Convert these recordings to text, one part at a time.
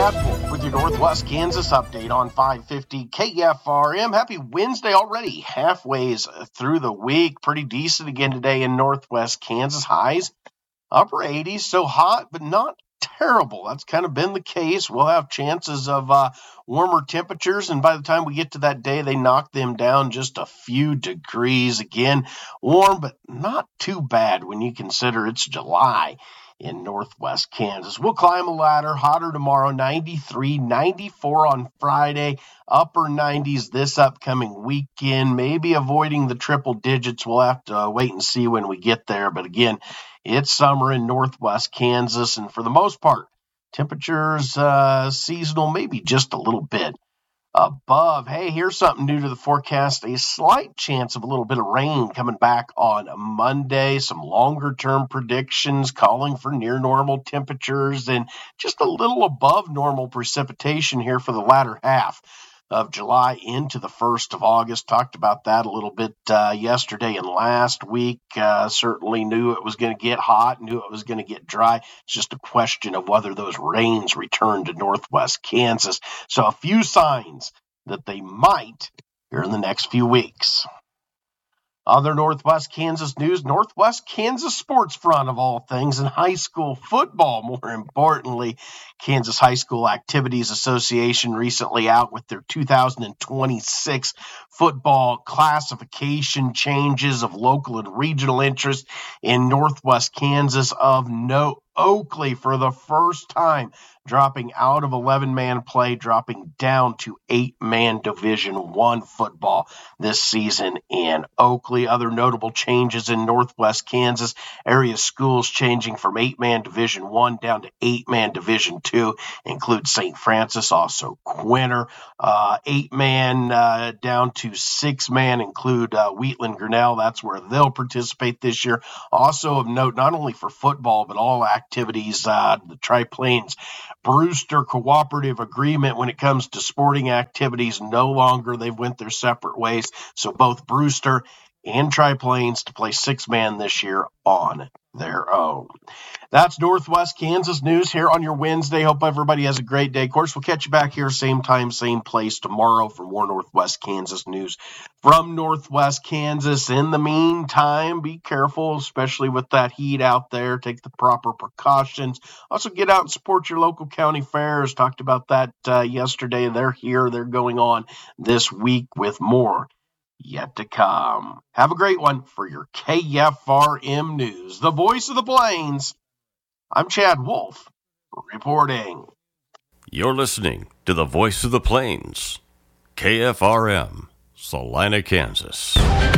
Chad Wolf with your Northwest Kansas update on 550 KFRM. Happy Wednesday already, halfway through the week. Pretty decent again today in Northwest Kansas. Highs upper 80s, so hot, but not terrible. That's kind of been the case. We'll have chances of warmer temperatures, and by the time we get to that day, they knock them down just a few degrees. Again, warm, but not too bad when you consider it's July in Northwest Kansas. We'll climb a ladder. Hotter tomorrow, 93, 94 on Friday, upper 90s this upcoming weekend. Maybe avoiding the triple digits. We'll have to wait and see when we get there. But again, it's summer in Northwest Kansas, and for the most part, temperatures seasonal, maybe just a little bit above. Hey, here's something new to the forecast. A slight chance of a little bit of rain coming back on Monday. Some longer-term predictions calling for near normal temperatures and just a little above normal precipitation here for the latter half of July into the 1st of August. Talked about that a little bit yesterday and last week. Certainly knew it was going to get hot, knew it was going to get dry. It's just a question of whether those rains return to Northwest Kansas. So a few signs that they might here in the next few weeks. Other Northwest Kansas news, Northwest Kansas Sports Front of all things, and high school football, more importantly. Kansas High School Activities Association recently out with their 2026 football classification changes of local and regional interest in Northwest Kansas. Of note, Oakley for the first time dropping out of 11-man play, dropping down to 8-man Division I football this season in Oakley. Other notable changes in Northwest Kansas, area schools changing from 8-man Division I down to 8-man Division II include St. Francis, also Quinter. 8-man down to 6-man include Wheatland Grinnell. That's where they'll participate this year. Also of note, not only for football, but all activities, the Tri-Plains Brewster cooperative agreement when it comes to sporting activities no longer. They've went their separate ways. So both Brewster and Tri-Plains to play 6-man this year on their own. That's Northwest Kansas news here on your Wednesday. Hope everybody has a great day. Of course, we'll catch you back here same time, same place tomorrow for more Northwest Kansas news from Northwest Kansas. In the meantime, be careful, especially with that heat out there. Take the proper precautions. Also, get out and support your local county fairs. Talked about that yesterday. They're here. They're going on this week with more yet to come. Have a great one for your KFRM News, the voice of the Plains. I'm Chad Wolf reporting. You're listening to the voice of the Plains, KFRM, Salina, Kansas.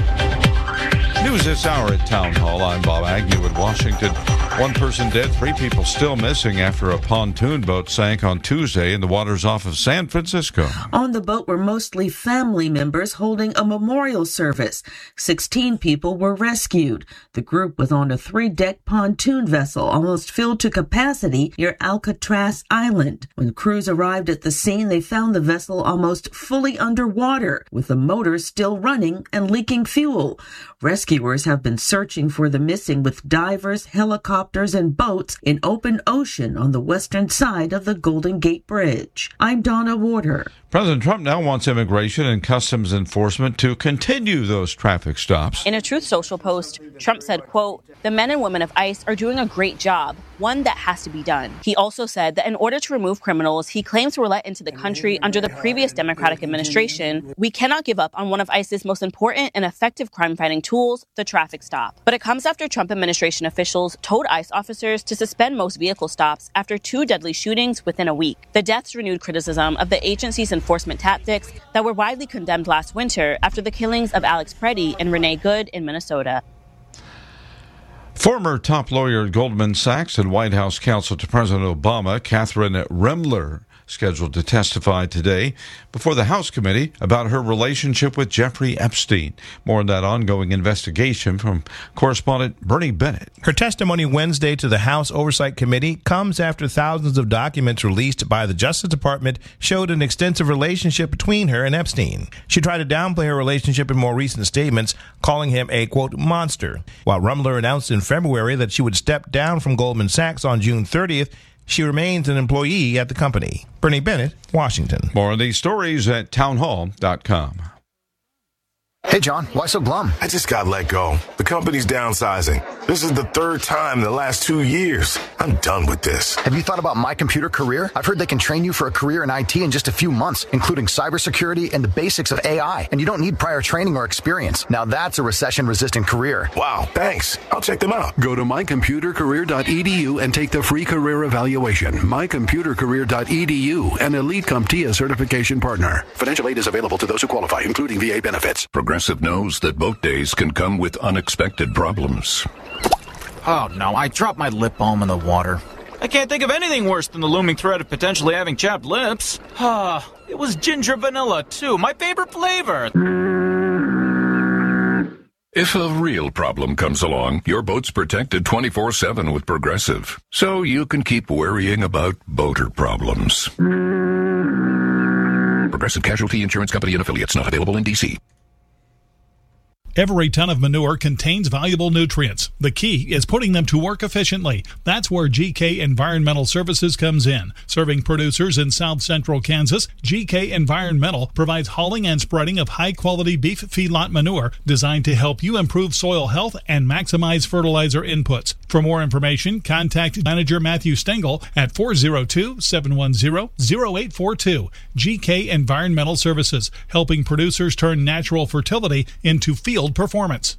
News this hour at Town Hall. I'm Bob Agnew in Washington. One person dead, 3 people still missing after a pontoon boat sank on Tuesday in the waters off of San Francisco. On the boat were mostly family members holding a memorial service. 16 people were rescued. The group was on a 3-deck pontoon vessel almost filled to capacity near Alcatraz Island. When crews arrived at the scene, they found the vessel almost fully underwater, with the motor still running and leaking fuel. Rescuers have been searching for the missing with divers, helicopters, and boats in open ocean on the western side of the Golden Gate Bridge. I'm Donna Warder. President Trump now wants immigration and customs enforcement to continue those traffic stops. In a Truth Social post, Trump said, quote, "The men and women of ICE are doing a great job, one that has to be done." He also said that in order to remove criminals he claims were let into the country under the previous Democratic administration, we cannot give up on one of ICE's most important and effective crime-fighting tools, the traffic stop. But it comes after Trump administration officials told ICE officers to suspend most vehicle stops after 2 deadly shootings within a week. The deaths renewed criticism of the agency's enforcement tactics that were widely condemned last winter after the killings of Alex Preddy and Renee Good in Minnesota. Former top lawyer at Goldman Sachs and White House counsel to President Obama, Catherine Remler, scheduled to testify today before the House committee about her relationship with Jeffrey Epstein. More on that ongoing investigation from correspondent Bernie Bennett. Her testimony Wednesday to the House Oversight Committee comes after thousands of documents released by the Justice Department showed an extensive relationship between her and Epstein. She tried to downplay her relationship in more recent statements, calling him a, quote, monster. While Rumler announced in February that she would step down from Goldman Sachs on June 30th, She remains an employee at the company. Bernie Bennett, Washington. More of these stories at townhall.com. Hey, John, why so glum? I just got let go. The company's downsizing. This is the third time in the last 2 years. I'm done with this. Have you thought about My Computer Career? I've heard they can train you for a career in IT in just a few months, including cybersecurity and the basics of AI. And you don't need prior training or experience. Now that's a recession-resistant career. Wow, thanks. I'll check them out. Go to mycomputercareer.edu and take the free career evaluation. mycomputercareer.edu, an Elite CompTIA certification partner. Financial aid is available to those who qualify, including VA benefits. Progressive knows that boat days can come with unexpected problems. Oh no, I dropped my lip balm in the water. I can't think of anything worse than the looming threat of potentially having chapped lips. It was ginger vanilla too, my favorite flavor. If a real problem comes along, your boat's protected 24/7 with Progressive, so you can keep worrying about boater problems. Progressive Casualty Insurance Company and Affiliates, not available in D.C. Every ton of manure contains valuable nutrients. The key is putting them to work efficiently. That's where GK Environmental Services comes in. Serving producers in South Central Kansas, GK Environmental provides hauling and spreading of high-quality beef feedlot manure designed to help you improve soil health and maximize fertilizer inputs. For more information, contact Manager Matthew Stengel at 402-710-0842. GK Environmental Services, helping producers turn natural fertility into field performance.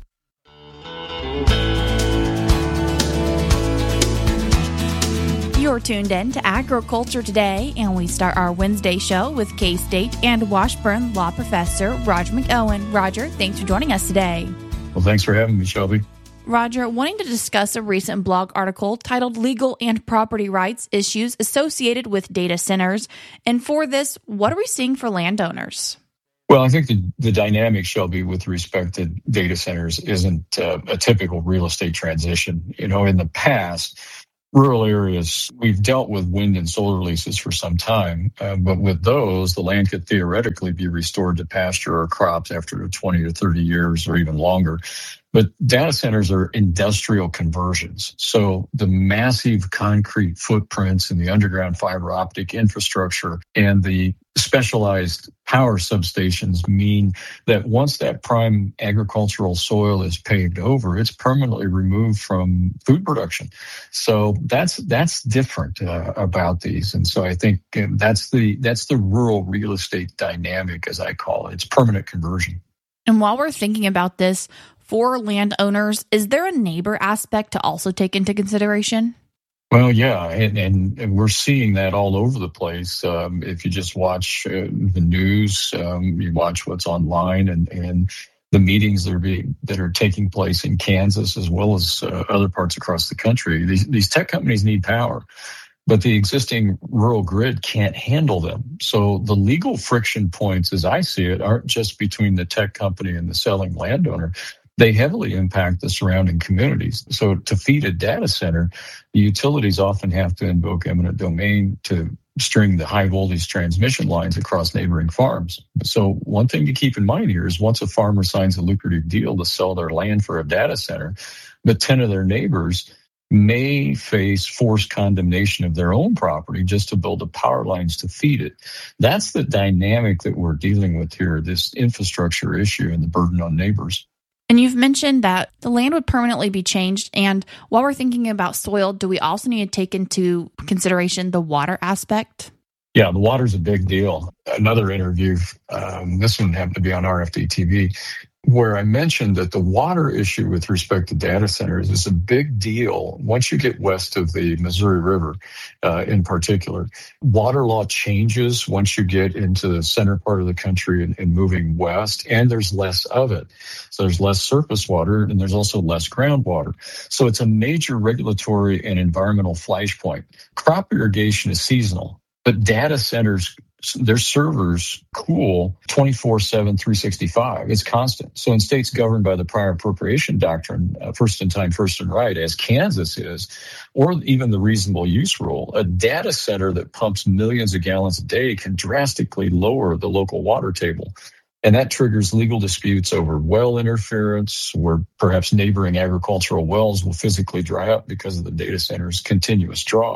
You're tuned in to Agriculture Today, and we start our Wednesday show with K-State and Washburn Law Professor Roger McOwen. Roger, thanks for joining us today. Well, thanks for having me, Shelby. Roger, wanting to discuss a recent blog article titled Legal and Property Rights Issues Associated with Data Centers. And for this, what are we seeing for landowners? Well, I think the dynamic, Shelby, with respect to data centers isn't a typical real estate transition. You know, in the past, rural areas, we've dealt with wind and solar leases for some time, but with those, the land could theoretically be restored to pasture or crops after 20 or 30 years or even longer. But data centers are industrial conversions. So the massive concrete footprints and the underground fiber optic infrastructure and the specialized power substations mean that once that prime agricultural soil is paved over, it's permanently removed from food production. So that's different about these. And so I think that's the rural real estate dynamic, as I call it. It's permanent conversion. And while we're thinking about this, for landowners, is there a neighbor aspect to also take into consideration? Well, yeah, and we're seeing that all over the place. If you just watch the news, you watch what's online, and the meetings that are taking place in Kansas as well as other parts across the country. These tech companies need power, but the existing rural grid can't handle them. So the legal friction points, as I see it, aren't just between the tech company and the selling landowner. They heavily impact the surrounding communities. So to feed a data center, the utilities often have to invoke eminent domain to string the high voltage transmission lines across neighboring farms. So one thing to keep in mind here is once a farmer signs a lucrative deal to sell their land for a data center, but 10 of their neighbors may face forced condemnation of their own property just to build the power lines to feed it. That's the dynamic that we're dealing with here, this infrastructure issue and the burden on neighbors. And you've mentioned that the land would permanently be changed. And while we're thinking about soil, do we also need to take into consideration the water aspect? Yeah, the water's a big deal. Another interview, this one happened to be on RFD TV, where I mentioned that the water issue with respect to data centers is a big deal once you get west of the Missouri River in particular. Water law changes once you get into the center part of the country and moving west, and there's less of it. So there's less surface water, and there's also less groundwater. So it's a major regulatory and environmental flashpoint. Crop irrigation is seasonal, but data centers, their servers cool 24/7, 365. It's constant. So in states governed by the prior appropriation doctrine, first in time, first in right, as Kansas is, or even the reasonable use rule, a data center that pumps millions of gallons a day can drastically lower the local water table. And that triggers legal disputes over well interference, where perhaps neighboring agricultural wells will physically dry up because of the data center's continuous draw.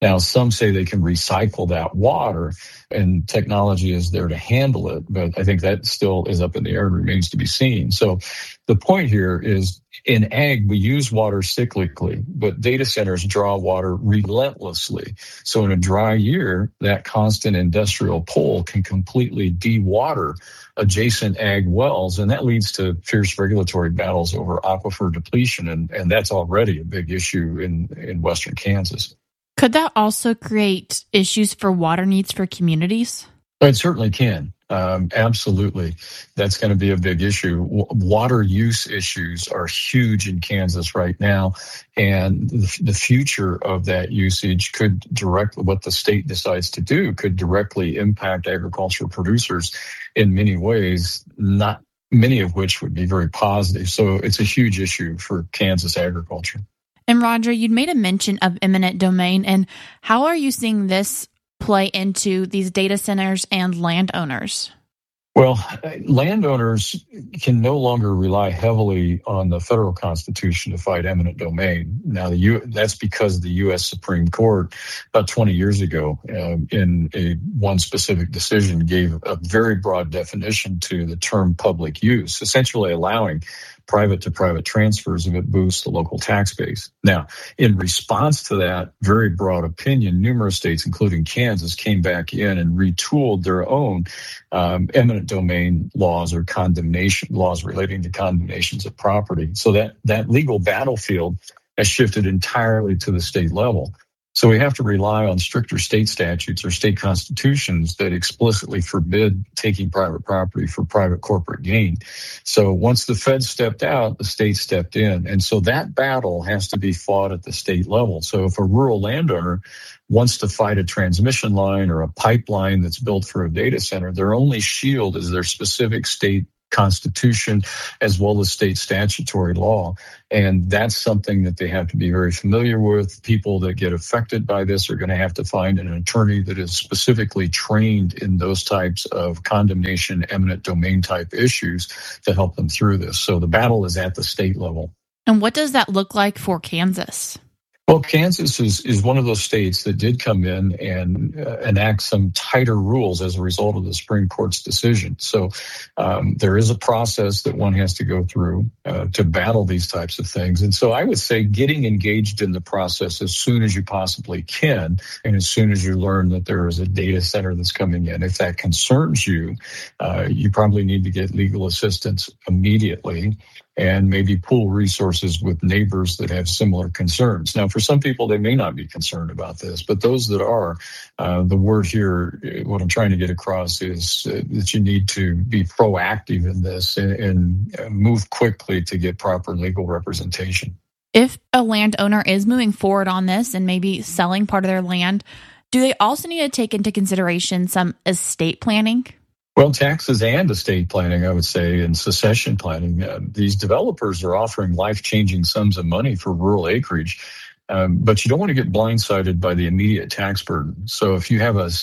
Now, some say they can recycle that water, and technology is there to handle it, but I think that still is up in the air and remains to be seen. So the point here is, in ag, we use water cyclically, but data centers draw water relentlessly. So in a dry year, that constant industrial pull can completely de-water adjacent ag wells, and that leads to fierce regulatory battles over aquifer depletion, and that's already a big issue in western Kansas. Could that also create issues for water needs for communities? It certainly can. Absolutely. That's going to be a big issue. Water use issues are huge in Kansas right now, and the future of that usage could directly, what the state decides to do, could directly impact agricultural producers in many ways, not many of which would be very positive. So it's a huge issue for Kansas agriculture. And Roger, you'd made a mention of eminent domain, and how are you seeing this play into these data centers and landowners? Well, landowners can no longer rely heavily on the federal constitution to fight eminent domain. Now, that's because the U.S. Supreme Court, about 20 years ago, in one specific decision, gave a very broad definition to the term public use, essentially allowing private-to-private transfers if it boosts the local tax base. Now, in response to that very broad opinion, numerous states, including Kansas, came back in and retooled their own eminent domain laws or condemnation laws relating to condemnations of property. So that legal battlefield has shifted entirely to the state level. So we have to rely on stricter state statutes or state constitutions that explicitly forbid taking private property for private corporate gain. So once the feds stepped out, the state stepped in. And so that battle has to be fought at the state level. So if a rural landowner wants to fight a transmission line or a pipeline that's built for a data center, their only shield is their specific state constitution as well as state statutory law. And that's something that they have to be very familiar with. People that get affected by this are going to have to find an attorney that is specifically trained in those types of condemnation, eminent domain type issues to help them through this. So the battle is at the state level. And what does that look like for Kansas? Well, Kansas is one of those states that did come in and enact some tighter rules as a result of the Supreme Court's decision. So there is a process that one has to go through to battle these types of things. And so I would say getting engaged in the process as soon as you possibly can, and as soon as you learn that there is a data center that's coming in. If that concerns you, you probably need to get legal assistance immediately and maybe pool resources with neighbors that have similar concerns. Now, for some people, they may not be concerned about this, but those that are, the word here, what I'm trying to get across is that you need to be proactive in this and move quickly to get proper legal representation. If a landowner is moving forward on this and maybe selling part of their land, do they also need to take into consideration some estate planning? Well, taxes and estate planning, I would say, and succession planning. These developers are offering life-changing sums of money for rural acreage, but you don't want to get blindsided by the immediate tax burden. So if you have a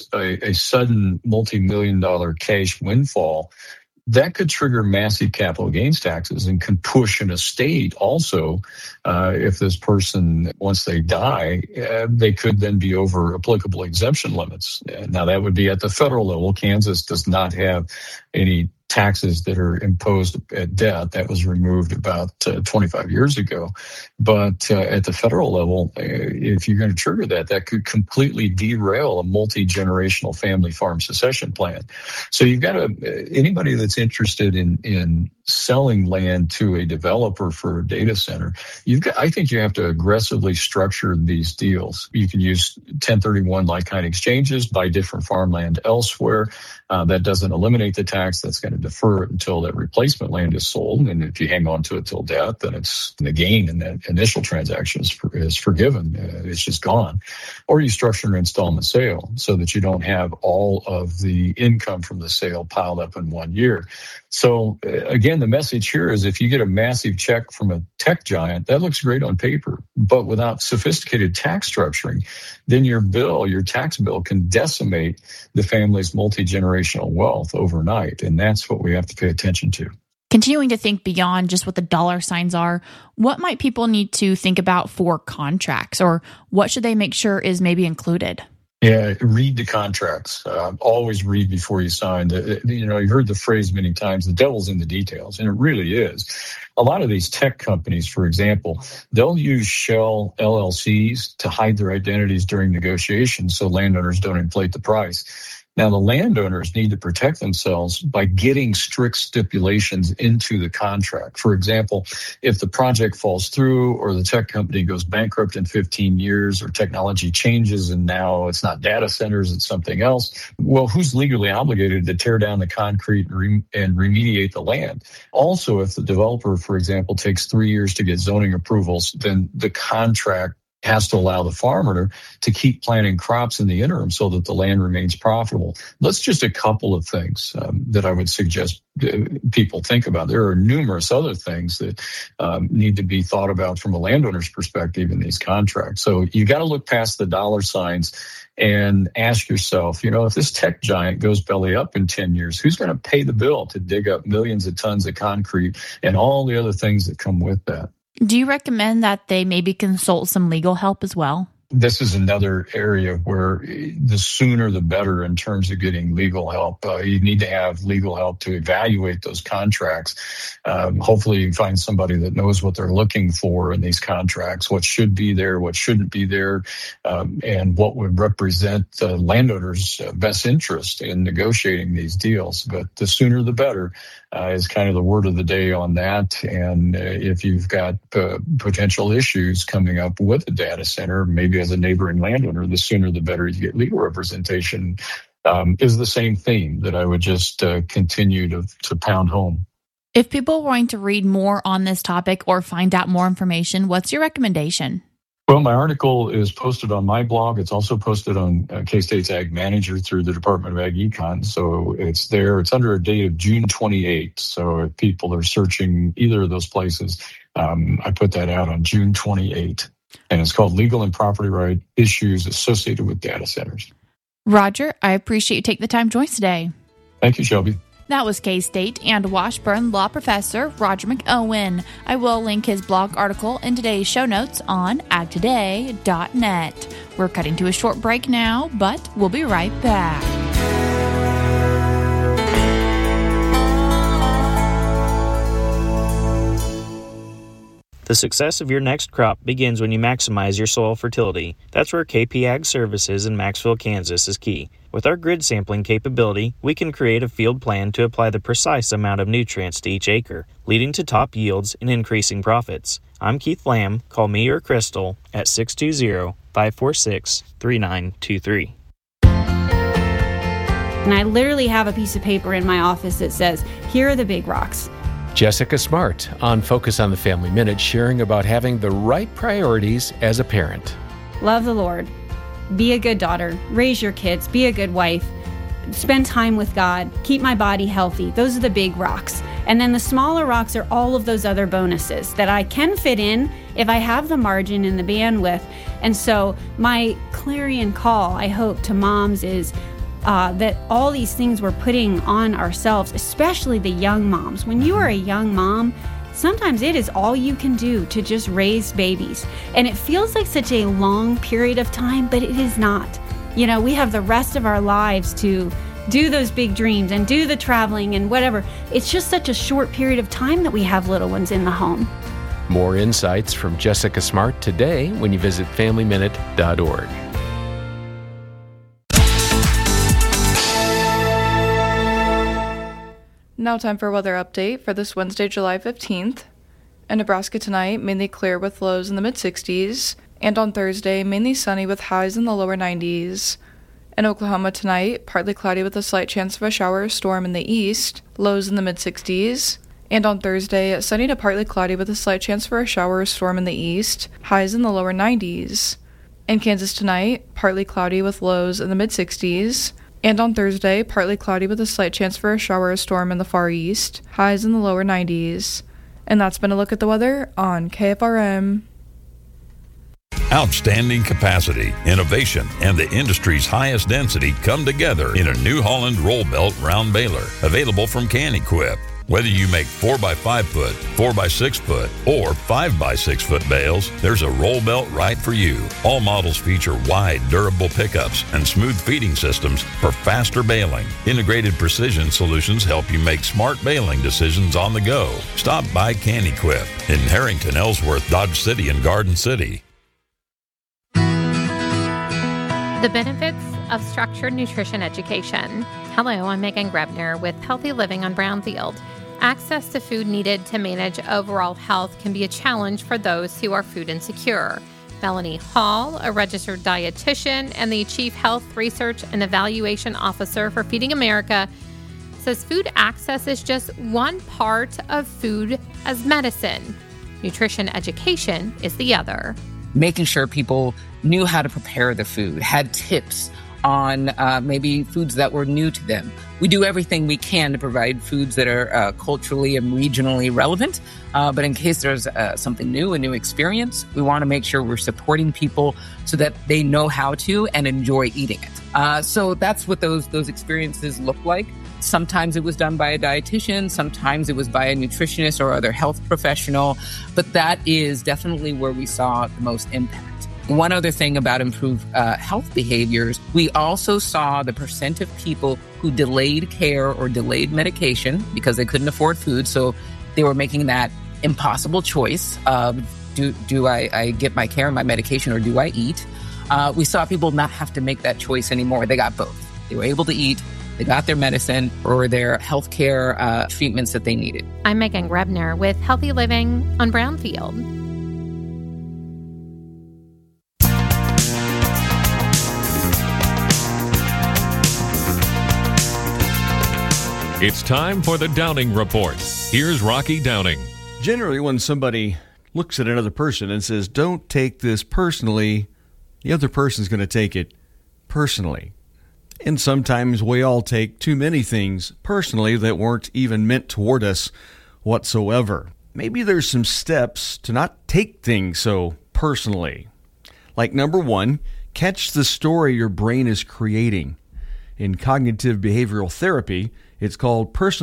sudden multi-million-dollar cash windfall, that could trigger massive capital gains taxes and can push an estate also. If this person, once they die, they could then be over applicable exemption limits. Now, that would be at the federal level. Kansas does not have any taxes that are imposed at death. That was removed about 25 years ago. But at the federal level, if you're going to trigger that, that could completely derail a multi-generational family farm succession plan. So you've got to, anybody that's interested in selling land to a developer for a data center, I think you have to aggressively structure these deals. You can use 1031 like-kind exchanges, buy different farmland elsewhere. That doesn't eliminate the tax. That's going to defer it until that replacement land is sold. And if you hang on to it till death, then it's the gain in that initial transaction is forgiven. It's just gone. Or you structure an installment sale so that you don't have all of the income from the sale piled up in 1 year. So again, the message here is if you get a massive check from a tech giant, that looks great on paper, but without sophisticated tax structuring, then your tax bill can decimate the family's multi-generational wealth overnight. And that's what we have to pay attention to. Continuing to think beyond just what the dollar signs are, what might people need to think about for contracts, or what should they make sure is maybe included? Yeah, read the contracts. Always read before you sign. You've heard the phrase many times, the devil's in the details, and it really is. A lot of these tech companies, for example, they'll use shell LLCs to hide their identities during negotiations so landowners don't inflate the price. Now, the landowners need to protect themselves by getting strict stipulations into the contract. For example, if the project falls through or the tech company goes bankrupt in 15 years or technology changes and now it's not data centers, it's something else, well, who's legally obligated to tear down the concrete and remediate the land? Also, if the developer, for example, takes 3 years to get zoning approvals, then the contract has to allow the farmer to keep planting crops in the interim so that the land remains profitable. That's just a couple of things that I would suggest people think about. There are numerous other things that need to be thought about from a landowner's perspective in these contracts. So you got to look past the dollar signs and ask yourself, if this tech giant goes belly up in 10 years, who's going to pay the bill to dig up millions of tons of concrete and all the other things that come with that? Do you recommend that they maybe consult some legal help as well? This is another area where the sooner the better in terms of getting legal help. You need to have legal help to evaluate those contracts. Hopefully you find somebody that knows what they're looking for in these contracts, what should be there, what shouldn't be there, and what would represent the landowner's best interest in negotiating these deals. But the sooner the better is kind of the word of the day on that. And if you've got potential issues coming up with a data center, maybe as a neighboring landowner, the sooner the better you get legal representation, is the same theme that I would just continue to pound home. If people want to read more on this topic or find out more information, what's your recommendation? Well, my article is posted on my blog. It's also posted on K-State's Ag Manager through the Department of Ag Econ. So it's there. It's under a date of June 28th. So if people are searching either of those places, I put that out on June 28th. And it's called Legal and Property Right Issues Associated with Data Centers. Roger, I appreciate you taking the time to join us today. Thank you, Shelby. That was K-State and Washburn law professor Roger McOwen. I will link his blog article in today's show notes on agtoday.net. We're cutting to a short break now, but we'll be right back. The success of your next crop begins when you maximize your soil fertility. That's where KP Ag Services in Maxville, Kansas is key. With our grid sampling capability, we can create a field plan to apply the precise amount of nutrients to each acre, leading to top yields and increasing profits. I'm Keith Lamb. Call me or Crystal at 620-546-3923. And I literally have a piece of paper in my office that says, here are the big rocks. Jessica Smart on Focus on the Family Minute, sharing about having the right priorities as a parent. Love the Lord. Be a good daughter. Raise your kids. Be a good wife. Spend time with God. Keep my body healthy. Those are the big rocks. And then the smaller rocks are all of those other bonuses that I can fit in if I have the margin and the bandwidth. And so my clarion call, I hope, to moms is that all these things we're putting on ourselves, especially the young moms. When you are a young mom, sometimes it is all you can do to just raise babies. And it feels like such a long period of time, but it is not. We have the rest of our lives to do those big dreams and do the traveling and whatever. It's just such a short period of time that we have little ones in the home. More insights from Jessica Smart today when you visit FamilyMinute.org. Now time for a weather update for this Wednesday, July 15th. In Nebraska tonight, mainly clear with lows in the mid-60s, and on Thursday, mainly sunny with highs in the lower 90s. In Oklahoma tonight, partly cloudy with a slight chance of a shower or storm in the east, lows in the mid-60s. And on Thursday, sunny to partly cloudy with a slight chance for a shower or storm in the east, highs in the lower 90s. In Kansas tonight, partly cloudy with lows in the mid-60s. And on Thursday, partly cloudy with a slight chance for a shower or storm in the far east, highs in the lower 90s. And that's been a look at the weather on KFRM. Outstanding capacity, innovation, and the industry's highest density come together in a New Holland roll belt round baler, available from CanEquip. Whether you make 4x5 foot, 4x6 foot, or 5x6 foot bales, there's a roll belt right for you. All models feature wide, durable pickups and smooth feeding systems for faster baling. Integrated Precision Solutions help you make smart baling decisions on the go. Stop by Can-Equip in Harrington, Ellsworth, Dodge City, and Garden City. The benefits of structured nutrition education. Hello, I'm Megan Grebner with Healthy Living on Brownfield. Access to food needed to manage overall health can be a challenge for those who are food insecure. Melanie Hall, a registered dietitian and the Chief Health Research and Evaluation Officer for Feeding America, says food access is just one part of food as medicine. Nutrition education is the other. Making sure people knew how to prepare the food, had tips on maybe foods that were new to them. We do everything we can to provide foods that are culturally and regionally relevant. But in case there's something new, a new experience, we want to make sure we're supporting people so that they know how to and enjoy eating it. So that's what those experiences look like. Sometimes it was done by a dietitian, sometimes it was by a nutritionist or other health professional, but that is definitely where we saw the most impact. One other thing about improved health behaviors, we also saw the percent of people who delayed care or delayed medication because they couldn't afford food, so they were making that impossible choice of do I get my care and my medication or do I eat? We saw people not have to make that choice anymore. They got both. They were able to eat. They got their medicine or their health care treatments that they needed. I'm Megan Grebner with Healthy Living on Brownfield. It's time for the Downing Report. Here's Rocky Downing. Generally, when somebody looks at another person and says, don't take this personally, the other person's going to take it personally. And sometimes we all take too many things personally that weren't even meant toward us whatsoever. Maybe there's some steps to not take things so personally. Like number one, catch the story your brain is creating. In cognitive behavioral therapy, it's called personal